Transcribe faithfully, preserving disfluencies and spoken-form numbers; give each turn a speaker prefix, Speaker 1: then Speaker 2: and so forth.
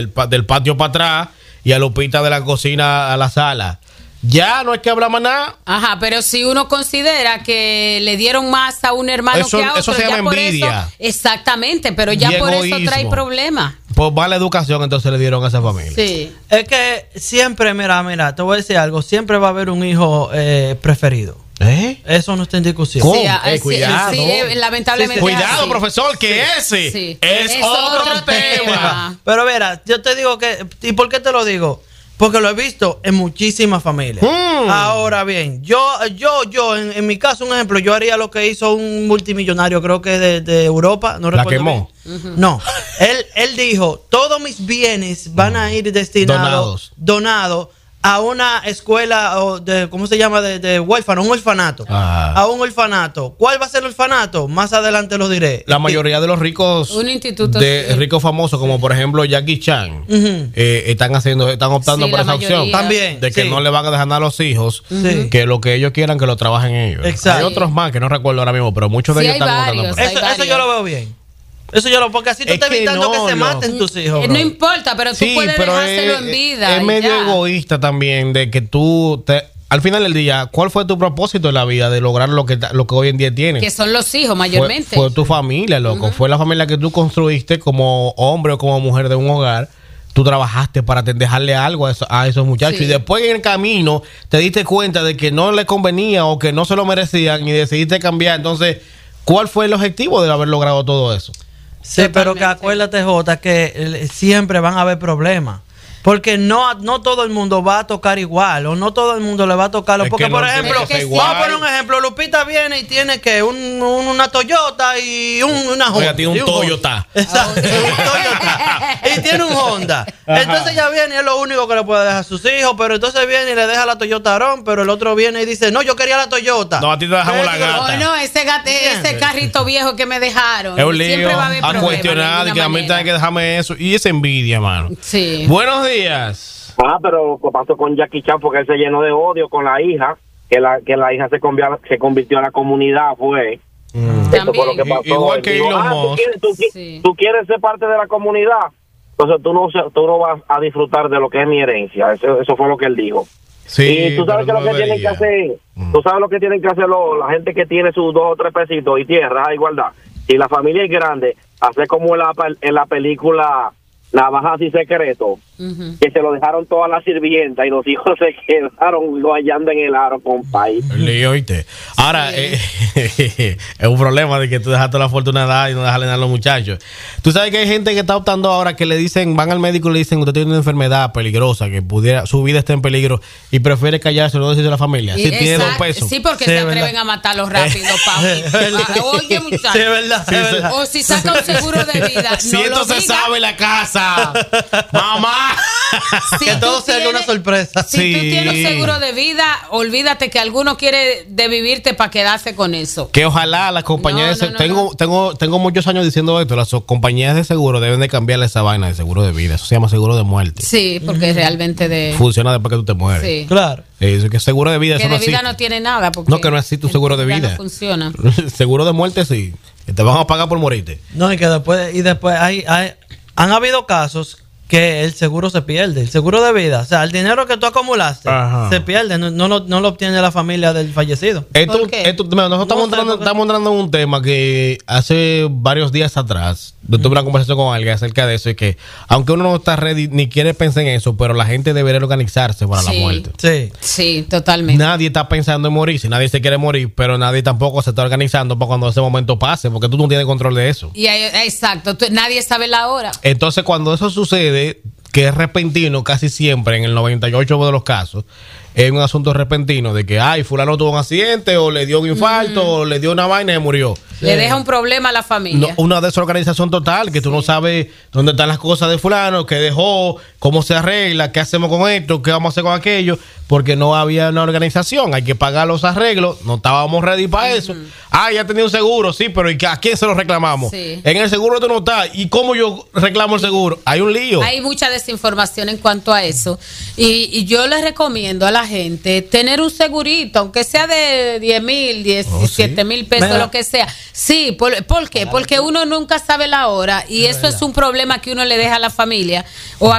Speaker 1: pa- del patio para atrás y a Lupita de la cocina a la sala. Ya no hay que hablar más nada.
Speaker 2: Ajá, pero si uno considera que le dieron más a un hermano
Speaker 1: Eso-
Speaker 2: que a otro,
Speaker 1: eso se
Speaker 2: ya
Speaker 1: llama
Speaker 2: por
Speaker 1: envidia.
Speaker 2: eso, exactamente, pero ya
Speaker 1: Y
Speaker 2: por eso
Speaker 1: egoísmo.
Speaker 2: trae problemas.
Speaker 1: Por mala educación entonces le dieron a esa familia.
Speaker 2: Sí.
Speaker 3: Es que siempre, mira, mira, te voy a decir algo, siempre va a haber un hijo eh, preferido.
Speaker 1: ¿Eh?
Speaker 3: Eso no está en discusión.
Speaker 1: ¿Cómo?
Speaker 2: Sí, ah,
Speaker 1: Eh,
Speaker 2: sí,
Speaker 1: cuidado.
Speaker 2: sí, eh, lamentablemente.
Speaker 3: Sí, sí.
Speaker 2: es
Speaker 1: Cuidado,
Speaker 2: así.
Speaker 1: profesor, que ese
Speaker 2: Sí.
Speaker 1: es,
Speaker 2: Es
Speaker 1: otro,
Speaker 2: otro
Speaker 1: tema.
Speaker 2: tema.
Speaker 3: Pero verá, yo te digo que, ¿y por qué te lo digo? Porque lo he visto en muchísimas familias.
Speaker 1: Mm.
Speaker 3: Ahora bien, yo, yo, yo, en, en mi caso, un ejemplo, yo haría lo que hizo un multimillonario, creo que de, de Europa, no
Speaker 1: La
Speaker 3: recuerdo
Speaker 1: quemó.
Speaker 3: bien. No, él, él dijo, todos mis bienes van a ir destinados,
Speaker 1: Donados.
Speaker 3: donados a una escuela, o de, ¿cómo se llama? De, de huérfano, un orfanato.
Speaker 1: Ah.
Speaker 3: A un orfanato. ¿Cuál va a ser el orfanato? Más adelante lo diré.
Speaker 1: La mayoría de los ricos,
Speaker 2: Un instituto,
Speaker 1: de
Speaker 2: sí.
Speaker 1: ricos famosos, como por ejemplo Jackie Chan,
Speaker 3: Ujú.
Speaker 1: eh, están haciendo, están optando
Speaker 2: Sí,
Speaker 1: por
Speaker 2: la
Speaker 1: esa opción.
Speaker 2: mayoría.
Speaker 3: También.
Speaker 1: De que
Speaker 3: sí.
Speaker 1: no le van a dejar nada a los hijos,
Speaker 3: Sí.
Speaker 1: que lo que ellos quieran que lo trabajen ellos.
Speaker 3: Exacto.
Speaker 1: Hay otros más que no recuerdo ahora mismo, pero muchos de
Speaker 2: Sí,
Speaker 1: ellos
Speaker 2: hay
Speaker 1: están optando
Speaker 2: varios.
Speaker 1: por
Speaker 3: Eso,
Speaker 2: Hay
Speaker 3: eso yo
Speaker 2: varios.
Speaker 3: lo veo bien. Eso yo lo, porque así tú
Speaker 1: Es
Speaker 3: estás
Speaker 1: que
Speaker 3: evitando
Speaker 1: no,
Speaker 3: que se
Speaker 1: no.
Speaker 3: maten tus hijos.
Speaker 2: Eh,
Speaker 3: bro.
Speaker 2: No importa, pero tú
Speaker 1: Sí,
Speaker 2: puedes
Speaker 1: pero
Speaker 2: dejárselo
Speaker 1: es,
Speaker 2: en vida.
Speaker 1: es
Speaker 2: y
Speaker 1: medio
Speaker 2: ya.
Speaker 1: egoísta también de que tú te, al final del día, ¿cuál fue tu propósito en la vida de lograr lo que lo que hoy en día tienes?
Speaker 2: Que son los hijos
Speaker 1: Fue,
Speaker 2: mayormente.
Speaker 1: fue tu familia, loco. Fue la familia que tú construiste como hombre o como mujer de un hogar. Tú trabajaste para te- dejarle algo a, eso- a esos muchachos.
Speaker 2: Sí.
Speaker 1: Y después en el camino te diste cuenta de que no le convenía o que no se lo merecían y decidiste cambiar. Entonces, ¿cuál fue el objetivo de haber logrado todo eso?
Speaker 3: Sí, pero que
Speaker 2: Totalmente.
Speaker 3: acuérdate, Jota, que eh, siempre van a haber problemas. Porque no, no todo el mundo va a tocar igual, o no todo el mundo le va a tocar.
Speaker 1: Es
Speaker 3: Porque,
Speaker 1: que
Speaker 3: por
Speaker 1: no
Speaker 3: ejemplo,
Speaker 2: tiene que ser
Speaker 3: vamos a
Speaker 1: igual.
Speaker 3: poner un ejemplo: Lupita viene y tiene que un, un- una Toyota y un, una Honda.
Speaker 1: Oiga, tiene un
Speaker 3: y Honda.
Speaker 1: Toyota.
Speaker 3: Exacto, un Toyota. Y tiene un Honda. Entonces ella viene y es lo único que le puede dejar a sus hijos, pero entonces viene y le deja la Toyota a Aaron, pero el otro viene y dice, no, yo quería la Toyota.
Speaker 1: No, a ti te dejamos la gata.
Speaker 2: Oh, no, ese, gate, ese carrito viejo que me dejaron.
Speaker 1: Es un lío
Speaker 2: Siempre va a haber
Speaker 1: a
Speaker 2: problemas.
Speaker 1: cuestionar
Speaker 2: de
Speaker 1: y que a mí
Speaker 2: alguna
Speaker 1: tengan que
Speaker 2: manera.
Speaker 1: dejarme eso. Y esa envidia, mano.
Speaker 2: Sí.
Speaker 1: Buenos días.
Speaker 4: Ah, pero lo pasó con Jackie Chan porque él se llenó de odio con la hija, que la que la hija se convirtió, se convirtió en la comunidad, fue.
Speaker 1: Mm.
Speaker 4: Eso fue lo que
Speaker 1: I-
Speaker 4: pasó.
Speaker 1: igual que
Speaker 4: Digo,
Speaker 1: Elon
Speaker 4: ah, ¿tú
Speaker 1: Musk.
Speaker 4: quieres, tú, qui-
Speaker 2: Sí.
Speaker 4: tú quieres ser parte de la comunidad, entonces tú no, se- tú no vas a disfrutar de lo que es mi herencia. Eso, eso fue lo que él dijo.
Speaker 1: Sí,
Speaker 4: y tú sabes que
Speaker 1: pero
Speaker 4: lo que
Speaker 1: no
Speaker 4: tienen que
Speaker 1: debería.
Speaker 4: hacer,
Speaker 1: Mm.
Speaker 4: tú sabes lo que tienen que hacer lo- la gente que tiene sus dos o tres pesitos y tierra a igualdad. Si la familia es grande, hacer como en la, pel- en la película Navajas y Secretos,
Speaker 2: Ujú.
Speaker 4: que se lo dejaron todas las sirvientas y los hijos se quedaron guayando en el aro, compadre.
Speaker 1: El lío, ¿oíste? Ahora, eh, es un problema de que tú dejaste la fortuna dada y no dejarle nada a los muchachos. Tú sabes que hay gente que está optando ahora que le dicen, van al médico y le dicen, usted tiene una enfermedad peligrosa, que pudiera, su vida está en peligro, y prefiere callarse, no decirse a la familia. Si
Speaker 2: Y
Speaker 1: tiene dos
Speaker 2: exacto.
Speaker 1: pesos.
Speaker 2: Sí, porque
Speaker 3: Sí,
Speaker 2: se
Speaker 3: es
Speaker 2: atreven
Speaker 3: verdad.
Speaker 2: a matarlos rápido, Pau. Oye, muchachos.
Speaker 3: Sí, es verdad,
Speaker 1: Sí,
Speaker 3: es
Speaker 1: sí.
Speaker 3: verdad.
Speaker 2: O si saca un seguro de vida,
Speaker 1: Si
Speaker 2: no
Speaker 1: esto
Speaker 2: lo
Speaker 1: se
Speaker 2: diga.
Speaker 1: sabe en la casa, mamá.
Speaker 2: Si
Speaker 3: Que
Speaker 2: tú
Speaker 3: todo sea
Speaker 2: tienes-
Speaker 3: una sorpresa.
Speaker 2: Si
Speaker 1: Sí.
Speaker 2: tú tienes un seguro de vida, olvídate que alguno quiere de vivirte para quedarse con eso.
Speaker 1: Que ojalá las compañías
Speaker 2: No,
Speaker 1: de
Speaker 2: no,
Speaker 1: se-
Speaker 2: no,
Speaker 1: tengo,
Speaker 2: no.
Speaker 1: tengo, tengo muchos años diciendo esto, las so- compañías de seguro deben de cambiarle esa vaina de seguro de vida. Eso se llama seguro de muerte.
Speaker 2: Sí, porque realmente de...
Speaker 1: Funciona después que tú te mueres.
Speaker 2: Sí.
Speaker 3: Claro.
Speaker 1: Eso que seguro de vida,
Speaker 2: Que
Speaker 1: eso
Speaker 2: de
Speaker 1: no
Speaker 2: vida
Speaker 1: existe.
Speaker 2: no tiene nada. Porque
Speaker 1: No, que no existe un
Speaker 2: el
Speaker 1: seguro de vida.
Speaker 2: No funciona.
Speaker 1: Seguro de muerte sí. Que te van a pagar por morirte.
Speaker 3: No, y que después, y después hay, hay, han habido casos que el seguro se pierde, el seguro de vida, o sea, el dinero que tú acumulaste
Speaker 1: Ajá.
Speaker 3: se pierde, no, no, lo, no lo obtiene la familia del fallecido.
Speaker 1: Esto,
Speaker 2: ¿Por qué?
Speaker 1: esto, mira, nosotros
Speaker 3: No
Speaker 1: estamos,
Speaker 3: sé,
Speaker 1: entrando,
Speaker 3: porque-
Speaker 1: estamos entrando en un tema que hace varios días atrás yo tuve una conversación con alguien acerca de eso y que aunque uno no está ready ni quiere pensar en eso, pero la gente debería organizarse para la
Speaker 2: Sí.
Speaker 1: muerte.
Speaker 3: Sí.
Speaker 2: Sí, totalmente.
Speaker 1: Nadie está pensando en morirse, nadie se quiere morir, pero nadie tampoco se está organizando para cuando ese momento pase, porque tú no tienes control de eso.
Speaker 2: Y hay- exacto, tú- nadie sabe la hora.
Speaker 1: Entonces, cuando eso sucede, que es repentino casi siempre, en el noventa y ocho de los casos, es un asunto repentino de que, ay, fulano tuvo un accidente, o le dio un infarto, o le dio una vaina y murió.
Speaker 2: Le deja un problema a la
Speaker 1: No,
Speaker 2: familia.
Speaker 1: una desorganización total, que tú no sabes dónde están las cosas de fulano, qué dejó, cómo se arregla, qué hacemos con esto, qué vamos a hacer con aquello, porque no había una organización, hay que pagar los arreglos, no estábamos ready para eso. Ah, ya tenía un seguro, sí, pero ¿y a quién se lo reclamamos?
Speaker 2: Sí.
Speaker 1: En el seguro tú no estás, ¿y cómo yo reclamo el seguro? Hay un lío.
Speaker 2: Hay mucha desinformación en cuanto a eso. Y, y yo les recomiendo a la gente tener un segurito, aunque sea de diez mil, diecisiete mil pesos,
Speaker 3: Mira.
Speaker 2: lo que sea. Sí, ¿por, ¿por qué? Porque uno nunca sabe la hora y
Speaker 1: Es
Speaker 2: eso
Speaker 1: verdad.
Speaker 2: es un problema que uno le deja a la familia o a